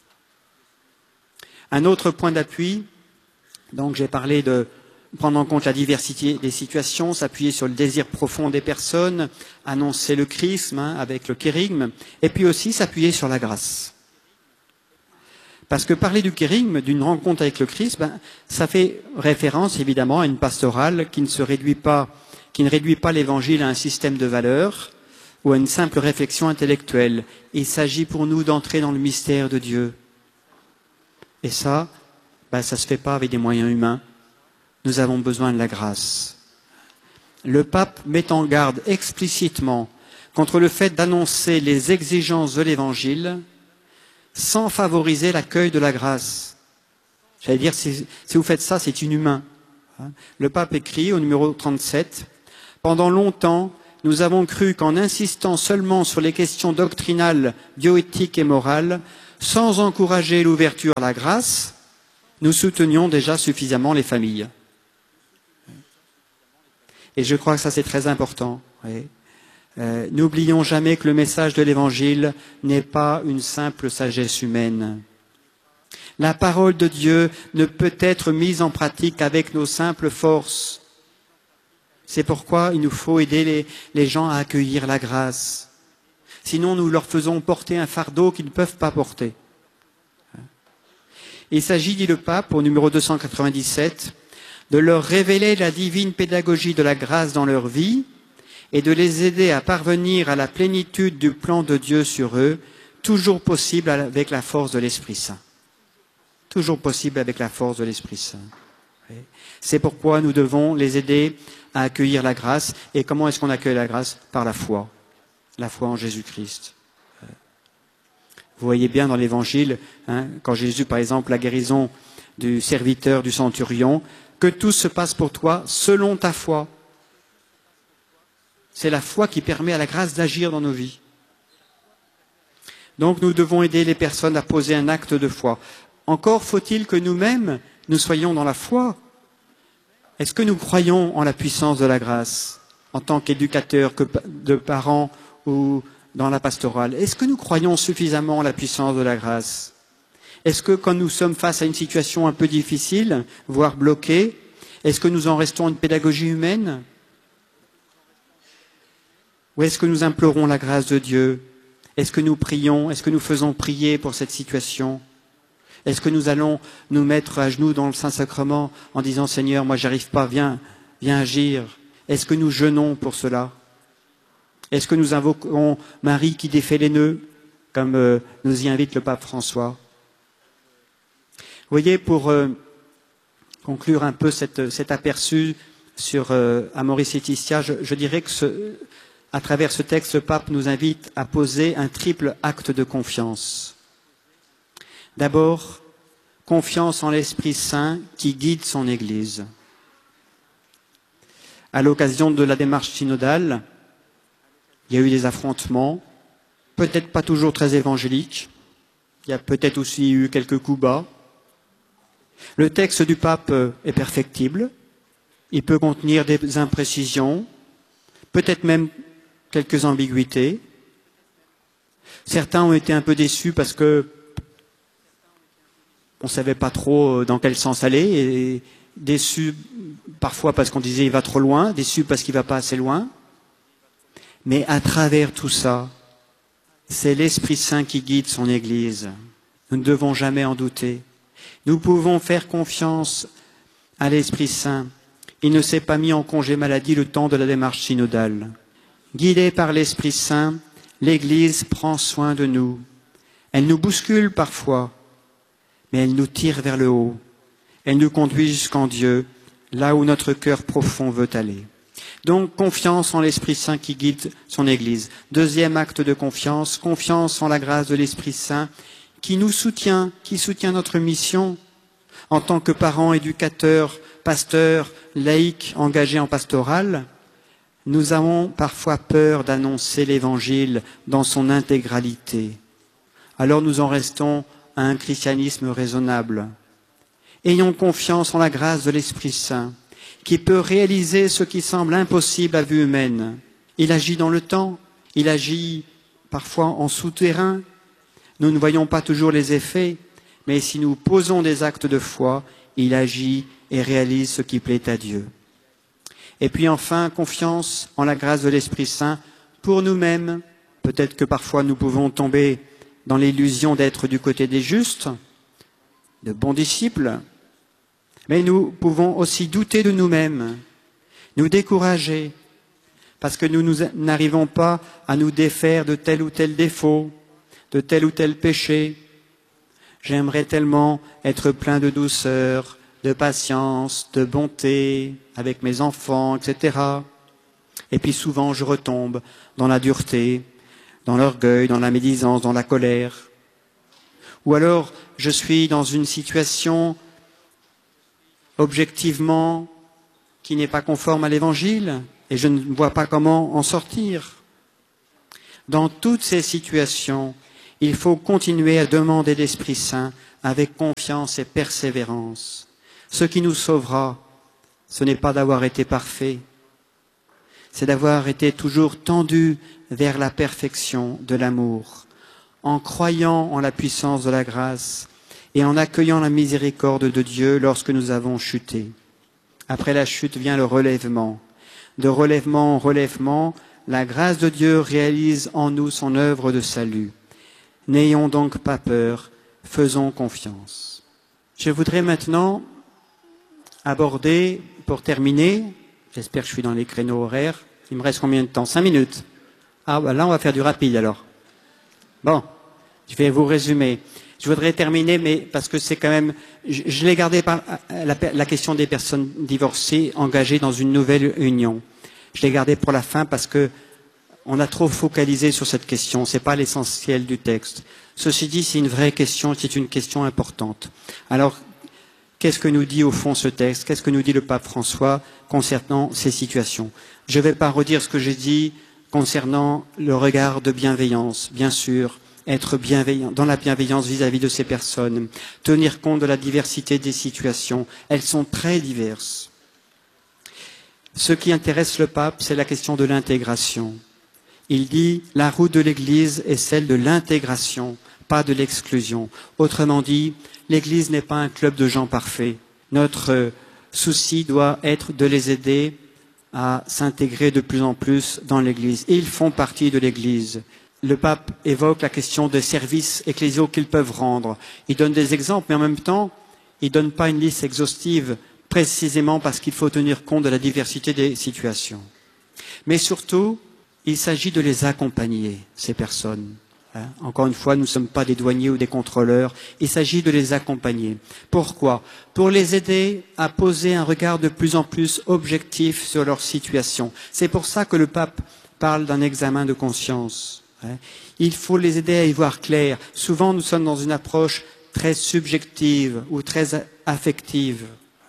Un autre point d'appui, donc j'ai parlé de prendre en compte la diversité des situations, s'appuyer sur le désir profond des personnes, annoncer le chrisme hein, avec le kérygme, et puis aussi s'appuyer sur la grâce. Parce que parler du kérygme, d'une rencontre avec le Christ, ben, ça fait référence évidemment à une pastorale qui ne se réduit pas, qui ne réduit pas l'évangile à un système de valeurs ou à une simple réflexion intellectuelle. Il s'agit pour nous d'entrer dans le mystère de Dieu. Et ça, ben, ça ne se fait pas avec des moyens humains. Nous avons besoin de la grâce. Le pape met en garde explicitement contre le fait d'annoncer les exigences de l'Évangile sans favoriser l'accueil de la grâce. J'allais dire, si, si vous faites ça, c'est inhumain. Le pape écrit au numéro trente-sept, « Pendant longtemps, nous avons cru qu'en insistant seulement sur les questions doctrinales, bioéthiques et morales, sans encourager l'ouverture à la grâce, nous soutenions déjà suffisamment les familles. » Et je crois que ça, c'est très important. Oui. Euh, n'oublions jamais que le message de l'Évangile n'est pas une simple sagesse humaine. La parole de Dieu ne peut être mise en pratique avec nos simples forces. C'est pourquoi il nous faut aider les, les gens à accueillir la grâce. Sinon, nous leur faisons porter un fardeau qu'ils ne peuvent pas porter. Il s'agit, dit le pape, au numéro deux cent quatre-vingt-dix-sept, de leur révéler la divine pédagogie de la grâce dans leur vie et de les aider à parvenir à la plénitude du plan de Dieu sur eux, toujours possible avec la force de l'Esprit Saint. Toujours possible avec la force de l'Esprit Saint. C'est pourquoi nous devons les aider à accueillir la grâce. Et comment est-ce qu'on accueille la grâce? Par la foi. La foi en Jésus-Christ. Vous voyez bien dans l'Évangile, hein, quand Jésus, par exemple, la guérison du serviteur du centurion, que tout se passe pour toi selon ta foi. C'est la foi qui permet à la grâce d'agir dans nos vies. Donc nous devons aider les personnes à poser un acte de foi. Encore faut-il que nous-mêmes, nous soyons dans la foi. Est-ce que nous croyons en la puissance de la grâce, en tant qu'éducateurs, de parents ou dans la pastorale? Est-ce que nous croyons suffisamment en la puissance de la grâce? Est-ce que quand nous sommes face à une situation un peu difficile, voire bloquée, est-ce que nous en restons à une pédagogie humaine? Ou est-ce que nous implorons la grâce de Dieu? Est-ce que nous prions? Est-ce que nous faisons prier pour cette situation? Est-ce que nous allons nous mettre à genoux dans le Saint-Sacrement en disant « Seigneur, moi j'arrive pas, viens, viens agir ». Est-ce que nous jeûnons pour cela? Est-ce que nous invoquons Marie qui défait les nœuds, comme euh, nous y invite le pape François? Vous voyez, pour euh, conclure un peu cette, cet aperçu sur euh, Amoris Laetitia, je, je dirais que ce, à travers ce texte, le pape nous invite à poser un triple acte de confiance. D'abord, confiance en l'Esprit Saint qui guide son Église. À l'occasion de la démarche synodale, il y a eu des affrontements, peut-être pas toujours très évangéliques, il y a peut-être aussi eu quelques coups bas. Le texte du pape est perfectible, il peut contenir des imprécisions, peut-être même quelques ambiguïtés. Certains ont été un peu déçus parce que on ne savait pas trop dans quel sens aller, et déçus parfois parce qu'on disait il va trop loin, déçus parce qu'il ne va pas assez loin. Mais à travers tout ça, c'est l'Esprit Saint qui guide son Église. Nous ne devons jamais en douter. Nous pouvons faire confiance à l'Esprit Saint. Il ne s'est pas mis en congé maladie le temps de la démarche synodale. Guidée par l'Esprit Saint, l'Église prend soin de nous. Elle nous bouscule parfois, mais elle nous tire vers le haut. Elle nous conduit jusqu'en Dieu, là où notre cœur profond veut aller. Donc, confiance en l'Esprit Saint qui guide son Église. Deuxième acte de confiance, confiance en la grâce de l'Esprit Saint qui nous soutient, qui soutient notre mission en tant que parents, éducateurs, pasteurs, laïcs engagés en pastoral. Nous avons parfois peur d'annoncer l'Évangile dans son intégralité. Alors nous en restons à un christianisme raisonnable. Ayons confiance en la grâce de l'Esprit Saint, qui peut réaliser ce qui semble impossible à vue humaine. Il agit dans le temps, il agit parfois en souterrain. Nous ne voyons pas toujours les effets, mais si nous posons des actes de foi, il agit et réalise ce qui plaît à Dieu. Et puis enfin, confiance en la grâce de l'Esprit Saint pour nous-mêmes. Peut-être que parfois nous pouvons tomber dans l'illusion d'être du côté des justes, de bons disciples, mais nous pouvons aussi douter de nous-mêmes, nous décourager, parce que nous n'arrivons pas à nous défaire de tel ou tel défaut, de tel ou tel péché. J'aimerais tellement être plein de douceur, de patience, de bonté avec mes enfants, et cetera. Et puis souvent, je retombe dans la dureté, dans l'orgueil, dans la médisance, dans la colère. Ou alors, je suis dans une situation objectivement qui n'est pas conforme à l'Évangile et je ne vois pas comment en sortir. Dans toutes ces situations, il faut continuer à demander l'Esprit Saint avec confiance et persévérance. Ce qui nous sauvera, ce n'est pas d'avoir été parfait, c'est d'avoir été toujours tendu vers la perfection de l'amour, en croyant en la puissance de la grâce et en accueillant la miséricorde de Dieu lorsque nous avons chuté. Après la chute vient le relèvement. De relèvement en relèvement, la grâce de Dieu réalise en nous son œuvre de salut. N'ayons donc pas peur, faisons confiance. Je voudrais maintenant aborder, pour terminer, j'espère que je suis dans les créneaux horaires, il me reste combien de temps? Cinq minutes. Ah, bah là, on va faire du rapide alors. Bon, je vais vous résumer. Je voudrais terminer, mais parce que c'est quand même, je, je l'ai gardé par la, la question des personnes divorcées engagées dans une nouvelle union. Je l'ai gardé pour la fin parce que on a trop focalisé sur cette question. C'est pas l'essentiel du texte. Ceci dit, c'est une vraie question, c'est une question importante. Alors, qu'est-ce que nous dit au fond ce texte? Qu'est-ce que nous dit le pape François concernant ces situations? Je ne vais pas redire ce que j'ai dit concernant le regard de bienveillance, bien sûr. Être bienveillant, dans la bienveillance vis-à-vis de ces personnes, tenir compte de la diversité des situations. Elles sont très diverses. Ce qui intéresse le pape, c'est la question de l'intégration. Il dit, la route de l'Église est celle de l'intégration, pas de l'exclusion. Autrement dit, l'Église n'est pas un club de gens parfaits. Notre souci doit être de les aider à s'intégrer de plus en plus dans l'Église. Ils font partie de l'Église. Le pape évoque la question des services ecclésiaux qu'ils peuvent rendre. Il donne des exemples, mais en même temps, il ne donne pas une liste exhaustive, précisément parce qu'il faut tenir compte de la diversité des situations. Mais surtout, il s'agit de les accompagner, ces personnes. Hein? Encore une fois, nous ne sommes pas des douaniers ou des contrôleurs. Il s'agit de les accompagner. Pourquoi? Pour les aider à poser un regard de plus en plus objectif sur leur situation. C'est pour ça que le pape parle d'un examen de conscience. Il faut les aider à y voir clair. Souvent, nous sommes dans une approche très subjective ou très affective.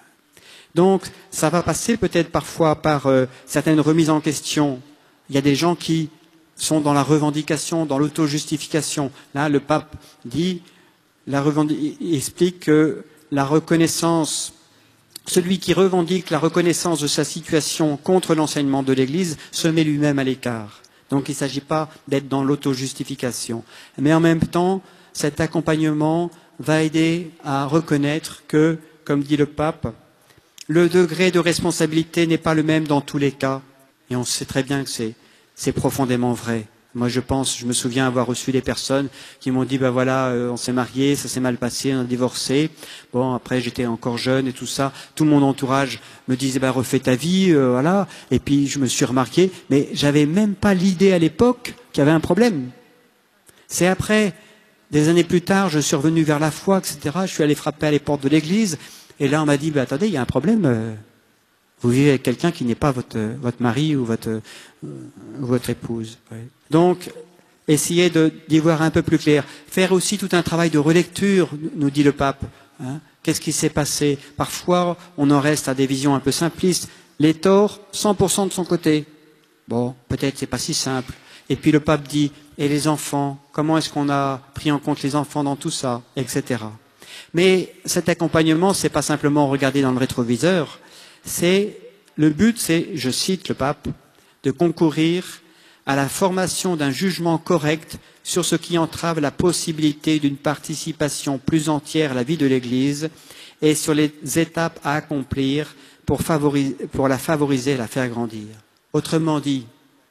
Donc, ça va passer peut-être parfois par euh, certaines remises en question. Il y a des gens qui sont dans la revendication, dans l'auto-justification. Là, le pape dit, la revendic... il explique que la reconnaissance, celui qui revendique la reconnaissance de sa situation contre l'enseignement de l'Église se met lui-même à l'écart. Donc il ne s'agit pas d'être dans l'auto-justification. Mais en même temps, cet accompagnement va aider à reconnaître que, comme dit le pape, le degré de responsabilité n'est pas le même dans tous les cas. Et on sait très bien que c'est, c'est profondément vrai. Moi, je pense, je me souviens avoir reçu des personnes qui m'ont dit, ben voilà, euh, on s'est marié, ça s'est mal passé, on a divorcé. Bon, après, j'étais encore jeune et tout ça. Tout mon entourage me disait, ben refais ta vie, euh, voilà. Et puis, je me suis remarqué, mais j'avais même pas l'idée à l'époque qu'il y avait un problème. C'est après, des années plus tard, je suis revenu vers la foi, et cetera. Je suis allé frapper à les portes de l'église. Et là, on m'a dit, ben attendez, il y a un problème. Euh, vous vivez avec quelqu'un qui n'est pas votre, votre mari ou votre, euh, votre épouse. Ouais. Donc, essayez de, d'y voir un peu plus clair. Faire aussi tout un travail de relecture, nous dit le pape. Hein. Qu'est-ce qui s'est passé? Parfois, on en reste à des visions un peu simplistes. Les torts, cent pour cent de son côté. Bon, peut-être c'est pas si simple. Et puis le pape dit, et les enfants? Comment est-ce qu'on a pris en compte les enfants dans tout ça? Etc. Mais cet accompagnement, c'est pas simplement regarder dans le rétroviseur. C'est, le but, c'est, je cite le pape, de concourir à la formation d'un jugement correct sur ce qui entrave la possibilité d'une participation plus entière à la vie de l'Église et sur les étapes à accomplir pour, favoriser, pour la favoriser et la faire grandir. Autrement dit,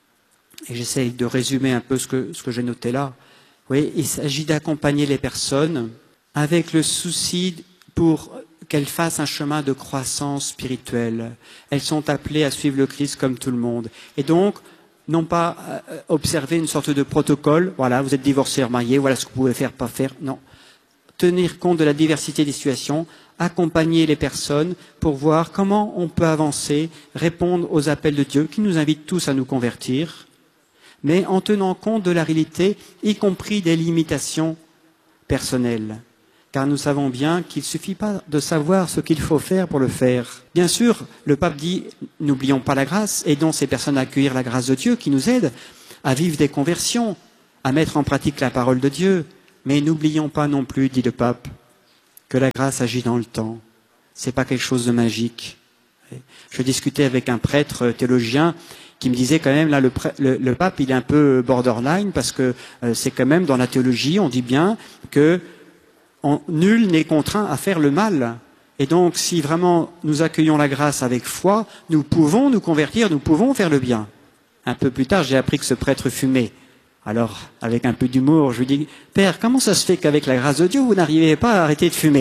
et j'essaye de résumer un peu ce que, ce que j'ai noté là, oui, il s'agit d'accompagner les personnes avec le souci pour qu'elles fassent un chemin de croissance spirituelle. Elles sont appelées à suivre le Christ comme tout le monde. Et donc, non pas euh, observer une sorte de protocole, voilà, vous êtes divorcé, remarié, voilà ce que vous pouvez faire, pas faire, non. tenir compte de la diversité des situations, accompagner les personnes pour voir comment on peut avancer, répondre aux appels de Dieu qui nous invitent tous à nous convertir, mais en tenant compte de la réalité, y compris des limitations personnelles. Car nous savons bien qu'il ne suffit pas de savoir ce qu'il faut faire pour le faire. Bien sûr, le pape dit, n'oublions pas la grâce, aidons ces personnes à accueillir la grâce de Dieu qui nous aide à vivre des conversions, à mettre en pratique la parole de Dieu. Mais n'oublions pas non plus, dit le pape, que la grâce agit dans le temps. C'est pas quelque chose de magique. Je discutais avec un prêtre théologien qui me disait quand même, là, le, le, le pape, il est un peu borderline parce que euh, c'est quand même dans la théologie, on dit bien que on, nul n'est contraint à faire le mal. Et donc, si vraiment nous accueillons la grâce avec foi, nous pouvons nous convertir, nous pouvons faire le bien. Un peu plus tard, j'ai appris que ce prêtre fumait. Alors, avec un peu d'humour, je lui dis, « Père, comment ça se fait qu'avec la grâce de Dieu, vous n'arrivez pas à arrêter de fumer ?»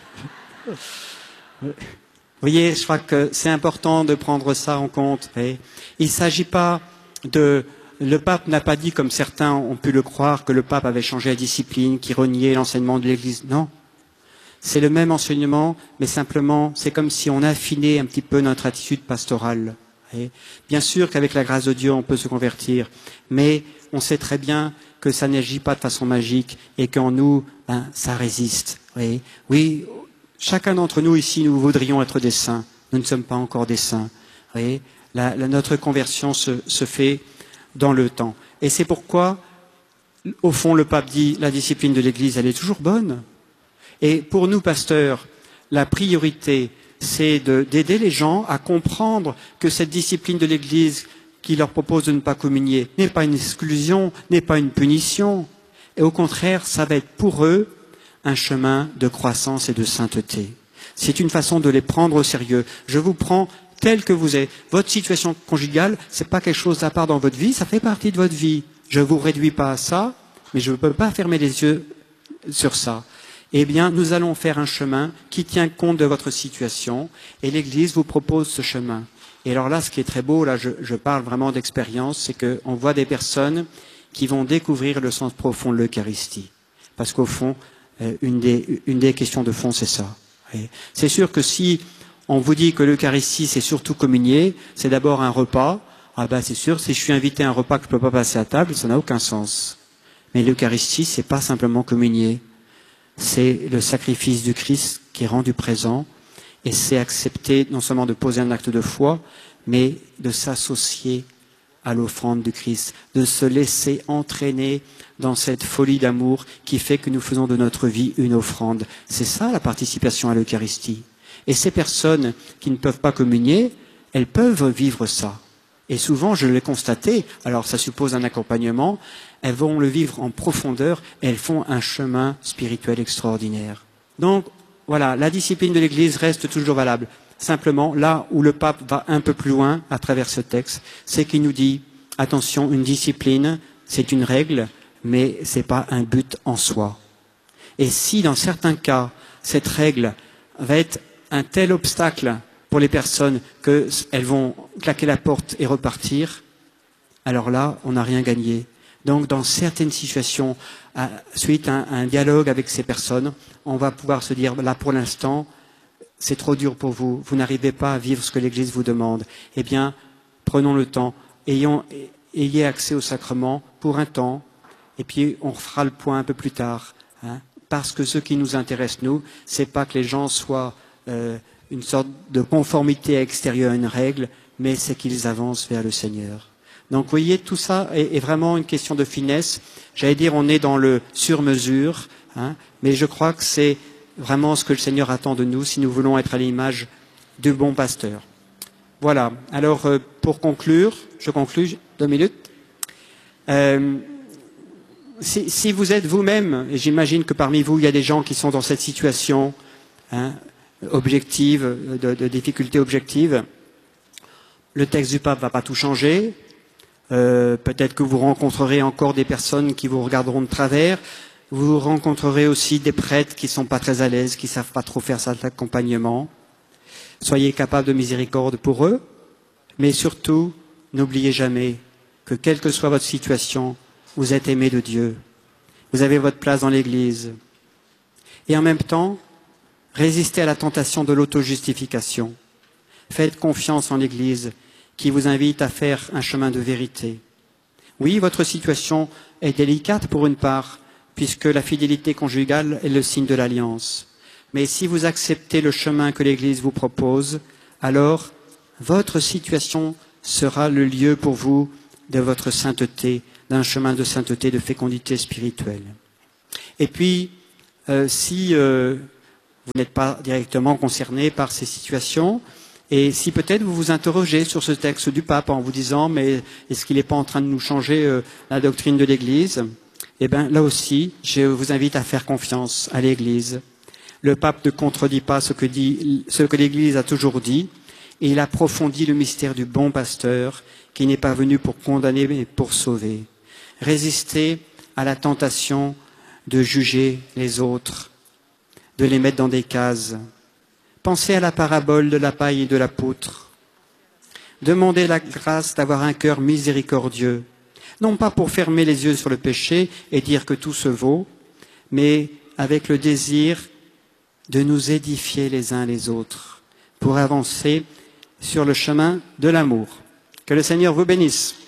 Vous voyez, je crois que c'est important de prendre ça en compte. Il ne s'agit pas de... Le pape n'a pas dit, comme certains ont pu le croire, que le pape avait changé la discipline, qu'il reniait l'enseignement de l'Église. Non. C'est le même enseignement, mais simplement, c'est comme si on affinait un petit peu notre attitude pastorale. Bien sûr qu'avec la grâce de Dieu, on peut se convertir, mais on sait très bien que ça n'agit pas de façon magique et qu'en nous, ben, ça résiste. Oui, oui, chacun d'entre nous ici, nous voudrions être des saints. Nous ne sommes pas encore des saints. Oui, la, la, notre conversion se, se fait dans le temps. Et c'est pourquoi, au fond, le pape dit, la discipline de l'Église, elle est toujours bonne. Et pour nous, pasteurs, la priorité, c'est d'aider les gens à comprendre que cette discipline de l'Église qui leur propose de ne pas communier n'est pas une exclusion, n'est pas une punition. Et au contraire, ça va être pour eux un chemin de croissance et de sainteté. C'est une façon de les prendre au sérieux. Je vous prends tel que vous êtes. Votre situation conjugale, c'est pas quelque chose à part dans votre vie, ça fait partie de votre vie. Je ne vous réduis pas à ça, mais je ne peux pas fermer les yeux sur ça. Eh bien, nous allons faire un chemin qui tient compte de votre situation et l'Église vous propose ce chemin. Et alors là, ce qui est très beau, là, je, je parle vraiment d'expérience, c'est qu'on voit des personnes qui vont découvrir le sens profond de l'Eucharistie. Parce qu'au fond, euh, une, des, une des questions de fond, c'est ça. C'est sûr que si on vous dit que l'Eucharistie, c'est surtout communier, c'est d'abord un repas, ah ben c'est sûr, si je suis invité à un repas que je ne peux pas passer à table, ça n'a aucun sens. Mais l'Eucharistie, c'est pas simplement communier. C'est le sacrifice du Christ qui est rendu présent et c'est accepter non seulement de poser un acte de foi, mais de s'associer à l'offrande du Christ, de se laisser entraîner dans cette folie d'amour qui fait que nous faisons de notre vie une offrande. C'est ça la participation à l'Eucharistie. Et ces personnes qui ne peuvent pas communier, elles peuvent vivre ça. Et souvent, je l'ai constaté, alors ça suppose un accompagnement, elles vont le vivre en profondeur et elles font un chemin spirituel extraordinaire. Donc, voilà, la discipline de l'Église reste toujours valable. Simplement, là où le pape va un peu plus loin à travers ce texte, c'est qu'il nous dit, attention, une discipline, c'est une règle, mais ce n'est pas un but en soi. Et si, dans certains cas, cette règle va être un tel obstacle pour les personnes qu'elles vont claquer la porte et repartir, alors là, on n'a rien gagné. Donc, dans certaines situations, suite à un dialogue avec ces personnes, on va pouvoir se dire, là, pour l'instant, c'est trop dur pour vous, vous n'arrivez pas à vivre ce que l'Église vous demande. Eh bien, prenons le temps, ayons, ayez accès au sacrement pour un temps, et puis on fera le point un peu plus tard. Hein, parce que ce qui nous intéresse, nous, c'est pas que les gens soient euh, une sorte de conformité extérieure à une règle, mais c'est qu'ils avancent vers le Seigneur. Donc, vous voyez, tout ça est, est vraiment une question de finesse. J'allais dire, on est dans le sur-mesure, hein, mais je crois que c'est vraiment ce que le Seigneur attend de nous si nous voulons être à l'image du bon pasteur. Voilà. Alors, euh, pour conclure, je conclue, deux minutes. Euh, si, si vous êtes vous-même, et j'imagine que parmi vous, il y a des gens qui sont dans cette situation hein, objective, de, de difficulté objective, le texte du pape ne va pas tout changer. Euh, peut-être que vous rencontrerez encore des personnes qui vous regarderont de travers. Vous rencontrerez aussi des prêtres qui ne sont pas très à l'aise, qui ne savent pas trop faire cet accompagnement. Soyez capables de miséricorde pour eux, mais surtout, n'oubliez jamais que quelle que soit votre situation, vous êtes aimé de Dieu. Vous avez votre place dans l'Église. Et en même temps, résistez à la tentation de l'auto-justification. Faites confiance en l'Église qui vous invite à faire un chemin de vérité. Oui, votre situation est délicate pour une part, puisque la fidélité conjugale est le signe de l'alliance. Mais si vous acceptez le chemin que l'Église vous propose, alors votre situation sera le lieu pour vous de votre sainteté, d'un chemin de sainteté, de fécondité spirituelle. Et puis, euh, si euh, vous n'êtes pas directement concerné par ces situations, et si peut-être vous vous interrogez sur ce texte du pape en vous disant « mais est-ce qu'il n'est pas en train de nous changer euh, la doctrine de l'Église ?» Eh bien, là aussi, je vous invite à faire confiance à l'Église. Le pape ne contredit pas ce que, dit, ce que l'Église a toujours dit, et il approfondit le mystère du bon pasteur qui n'est pas venu pour condamner mais pour sauver. Résistez à la tentation de juger les autres, de les mettre dans des cases. Pensez à la parabole de la paille et de la poutre. Demandez la grâce d'avoir un cœur miséricordieux, non pas pour fermer les yeux sur le péché et dire que tout se vaut, mais avec le désir de nous édifier les uns les autres, pour avancer sur le chemin de l'amour. Que le Seigneur vous bénisse.